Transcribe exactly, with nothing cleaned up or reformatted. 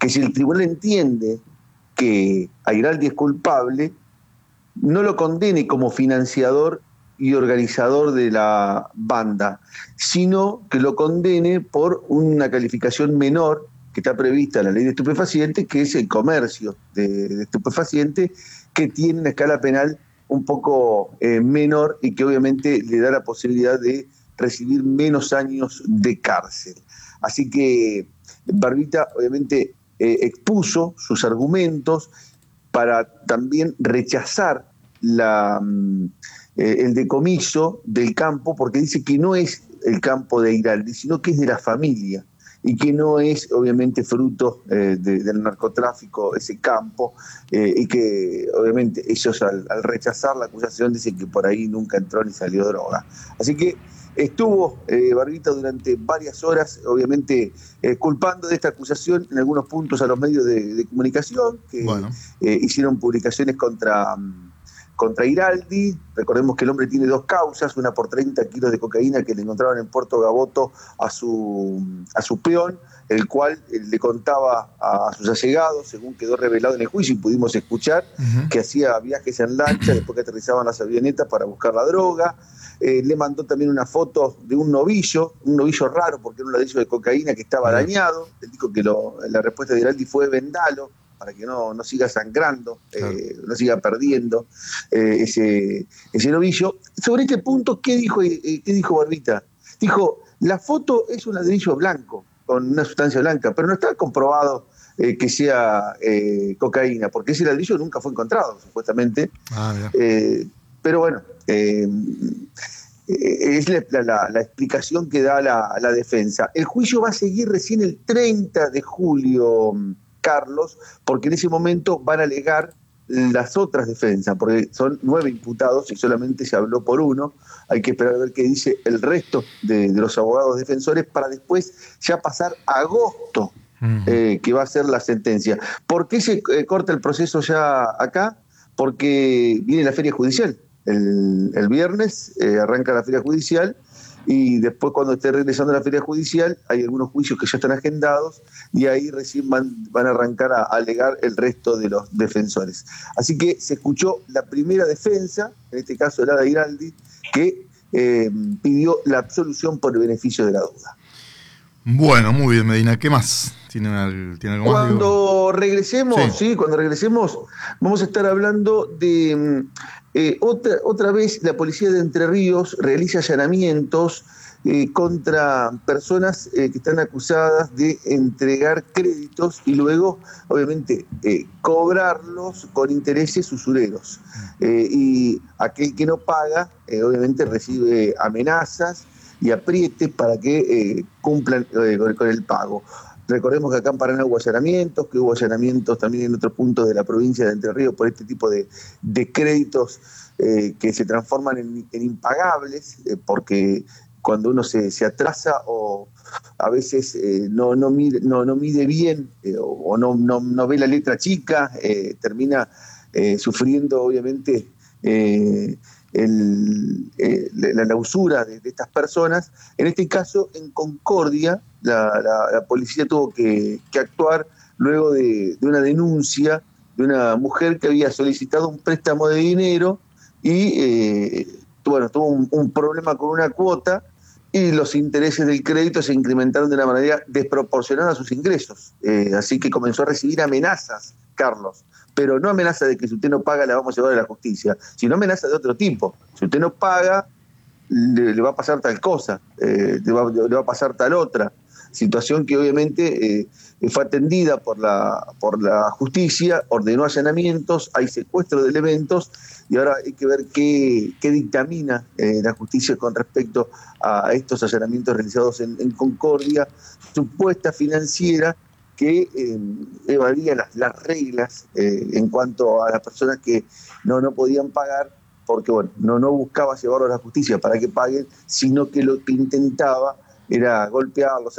que si el tribunal entiende que Airaldi es culpable, no lo condene como financiador y organizador de la banda, sino que lo condene por una calificación menor que está prevista en la ley de estupefacientes, que es el comercio de, de estupefacientes, que tiene una escala penal un poco eh, menor y que obviamente le da la posibilidad de recibir menos años de cárcel. Así que Barbita obviamente eh, expuso sus argumentos para también rechazar la, eh, el decomiso del campo, porque dice que no es el campo de Airaldi, sino que es de la familia, y que no es obviamente fruto eh, de, del narcotráfico ese campo, eh, y que obviamente ellos al, al rechazar la acusación dicen que por ahí nunca entró ni salió droga. Así que estuvo eh, Barbita durante varias horas, obviamente eh, culpando de esta acusación en algunos puntos a los medios de, de comunicación, que bueno. eh, hicieron publicaciones contra... contra Airaldi. Recordemos que el hombre tiene dos causas, una por treinta kilos de cocaína que le encontraron en Puerto Gaboto a su, a su peón, el cual le contaba a sus allegados, según quedó revelado en el juicio y pudimos escuchar, uh-huh. que hacía viajes en lancha después que aterrizaban las avionetas para buscar la droga. Eh, le mandó también una foto de un novillo, un novillo raro porque era un ladrillo de cocaína que estaba uh-huh. dañado. Él dijo que lo, la respuesta de Airaldi fue vendalo, para que no, no siga sangrando, claro. eh, no siga perdiendo eh, ese, ese novillo. Sobre este punto, ¿qué dijo, eh, ¿qué dijo Barbita? Dijo, la foto es un ladrillo blanco, con una sustancia blanca, pero no está comprobado eh, que sea eh, cocaína, porque ese ladrillo nunca fue encontrado, supuestamente. Ah, eh, pero bueno, eh, es la, la, la explicación que da la, la defensa. El juicio va a seguir recién el treinta de julio, Carlos, porque en ese momento van a alegar las otras defensas, porque son nueve imputados y solamente se habló por uno. Hay que esperar a ver qué dice el resto de, de los abogados defensores para después ya pasar a agosto, uh-huh. eh, que va a ser la sentencia. ¿Por qué se eh, corta el proceso ya acá? Porque viene la feria judicial. El, el viernes eh, arranca la feria judicial, y después cuando esté regresando a la feria judicial hay algunos juicios que ya están agendados y ahí recién van, van a arrancar a, a alegar el resto de los defensores. Así que se escuchó la primera defensa, en este caso la de Airaldi, que eh, pidió la absolución por el beneficio de la duda. Bueno, muy bien, Medina, ¿qué más? ¿Tiene, una, ¿tiene algo más? Cuando regresemos, sí. sí, cuando regresemos vamos a estar hablando de... Eh, otra, otra vez la policía de Entre Ríos realiza allanamientos eh, contra personas eh, que están acusadas de entregar créditos y luego, obviamente, eh, cobrarlos con intereses usureros. Eh, y aquel que no paga, eh, obviamente, recibe amenazas y apriete para que eh, cumplan eh, con, con el pago. Recordemos que acá en Paraná hubo allanamientos, que hubo allanamientos también en otros puntos de la provincia de Entre Ríos por este tipo de, de créditos eh, que se transforman en, en impagables, eh, porque cuando uno se, se atrasa o a veces eh, no, no, mide, no, no mide bien eh, o, o no, no, no ve la letra chica, eh, termina eh, sufriendo obviamente eh, el, eh, la, la usura de, de estas personas. En este caso, en Concordia, la, la, la policía tuvo que, que actuar luego de, de una denuncia de una mujer que había solicitado un préstamo de dinero y eh, bueno, tuvo un, un problema con una cuota y los intereses del crédito se incrementaron de una manera desproporcionada a sus ingresos. Eh, así que comenzó a recibir amenazas, Carlos. Pero no amenaza de que si usted no paga la vamos a llevar a la justicia, sino amenaza de otro tipo. Si usted no paga, le, le va a pasar tal cosa, eh, le, va, le va a pasar tal otra. Situación que obviamente eh, fue atendida por la, por la justicia, ordenó allanamientos, hay secuestro de elementos y ahora hay que ver qué, qué dictamina eh, la justicia con respecto a estos allanamientos realizados en, en Concordia, supuesta financiera que eh, evadía las, las reglas eh, en cuanto a las personas que no, no podían pagar, porque bueno, no, no buscaba llevarlos a la justicia para que paguen, sino que lo que intentaba era golpearlos,